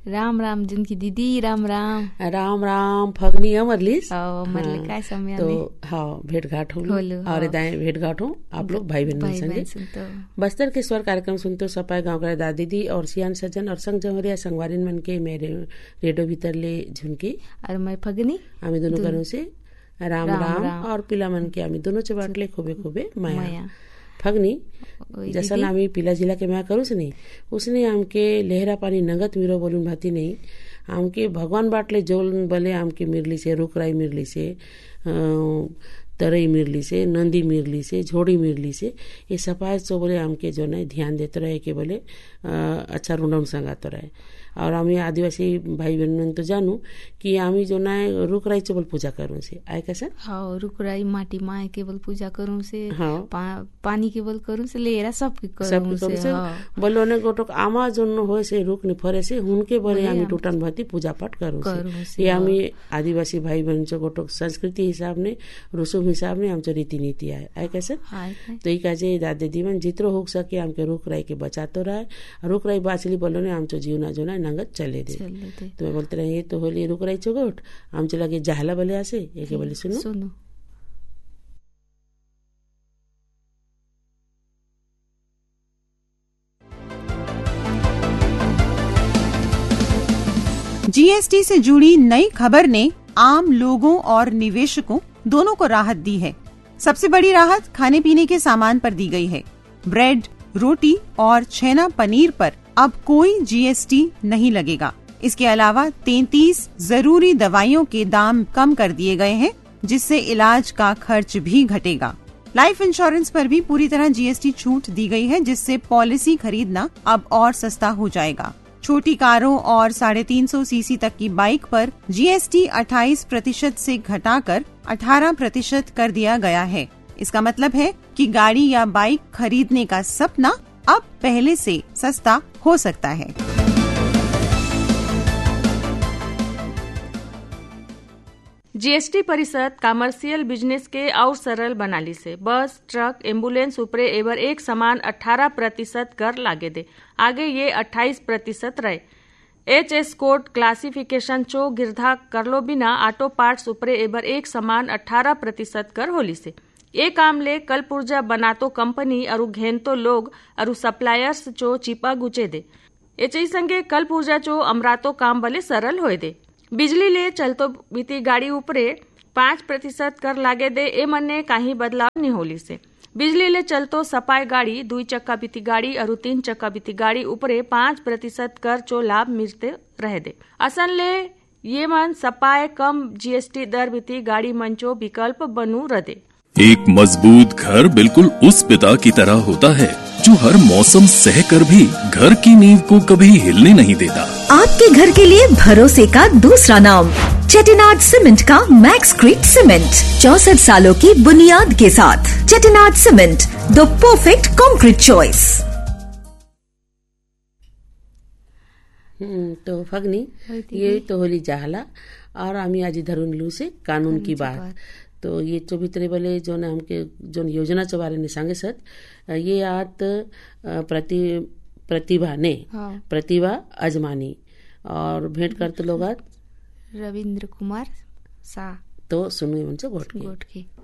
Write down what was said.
राम राम जिनकी दीदी, राम राम. राम राम फगनी अमरलीस. मरले काय समय तो हाँ भेंटघाट हो और दाएं भेंटघाट हो आप लोग भाई बहन संगे बस्तर के स्वर कार्यक्रम सुनते हो. सपाय गाँव का दादी दी और सियान सज्जन और संग जमहरिया संगवारिन मन के मेरे रेडियो भीतर ले झुनकी और मैं फगनी आमी दोनों करों से राम राम और पिला मन के आमी दोनों चे बाटले खूबे खूबे माया. फगनी जैसा आम्ही पिला जिला के मैं करूँ नहीं उसने आमके लहरा पानी नगत मिरो बोलून भाती नहीं आमके भगवान बाटले जोल बले आमके मिरली से रुकराई मिरली से तरई मिरली से नंदी मिरली से झोड़ी मिरली से ये सफाई चो बोले आमके जो ना ध्यान देते रहे कि बोले अच्छा रुंडन संगाते रहे. और आम्ही आदिवासी भाई बहन तो जानू कि आम्ही जो ना रुकराई चबल पूजा करूँ से आय कैसे. हाँ रुकराई माटी माए केवल पूजा करूँ से. हाँ पानी केवल करूँ से लेरा सब करूँ से. बोलो ने गोटोक आमा जोन होय से रुक ने फरे से हुनके बरे आम्ही टूटन भती पूजा पाठ करूँ से. ये आम्ही आदिवासी भाई बहन चो गोटोक संस्कृति हिसाब ने रसुम हिसाब ने आमचो रीति नीति आय कैसे. तो ई काजे दादे दीवन जितरो हो सके आमके रुकराई के बचातो रहे. रुकराई बाचली बोलो ने आमचो जीवना जो ना नंगत चले दे. तो मैं बोलते रहे ये तो होली रुकराई चोगोट आमचे लगे जाहला बले आसे एक बोले सुनो. जीएसटी से जुड़ी नई खबर ने आम लोगों और निवेशकों दोनों को राहत दी है. सबसे बड़ी राहत खाने पीने के सामान पर दी गई है. ब्रेड, रोटी और छेना पनीर पर अब कोई जीएसटी नहीं लगेगा. इसके अलावा 33 जरूरी दवाइयों के दाम कम कर दिए गए हैं जिससे इलाज का खर्च भी घटेगा. लाइफ इंश्योरेंस पर भी पूरी तरह जीएसटी छूट दी गई है जिससे पॉलिसी खरीदना अब और सस्ता हो जाएगा. छोटी कारों और 350 सीसी तक की बाइक पर जीएसटी 28% से घटाकर 18% कर दिया गया है. इसका मतलब है कि गाड़ी या बाइक खरीदने का सपना अब पहले से सस्ता हो सकता है. जीएसटी परिषद कमर्शियल बिजनेस के और सरल बनाली से बस, ट्रक, एम्बुलेंस ऊपरे एबर एक समान 18% कर लागे दे. आगे ये 28% रहे. HS कोड क्लासिफिकेशन चो गिरधा करलो बिना ऑटो पार्ट्स ऊपरे एबर एक समान 18% कर होली से. ये काम ले कल पुर्जा बनातो कंपनी और घेनतो लोग और सप्लायर्स चो चिपा गुचे दे. एचई संगे कल पुर्जा चो अमरातो काम बले सरल होए दे. बिजली ले चलतो बीती गाड़ी ऊपरे 5% कर लागे दे. ए मन्ने काही बदलाव नहीं होली से. बिजली ले चलतो सपाय गाड़ी, 2 चक्का बीती गाड़ी और 3 चक्का बीती गाड़ी ऊपरे 5% कर चो लाभ मिलते रहे दे. असन ले ये मन सपाय कम जीएसटी दर बीती गाड़ी मंचो विकल्प बनू रदे. एक मजबूत घर बिल्कुल उस पिता की तरह होता है जो हर मौसम सहकर भी घर की नींव को कभी हिलने नहीं देता. आपके घर के लिए भरोसे का दूसरा नाम चेटिनाड सीमेंट का मैक्सक्रीट सीमेंट. 64 सालों की बुनियाद के साथ Chettinad cement, the perfect concrete choice. तो फगनी ये तो होली जाहला और आमी आज धरुन लू से कानून की बात. तो ये जो भीतरे बोले जो ना हमके जो योजना के बारे में सांगे सत ये आत प्रतिभा अजमानी और भेंट करते लोग रविंद्र कुमार सा. तो सुनो उनसे गोट के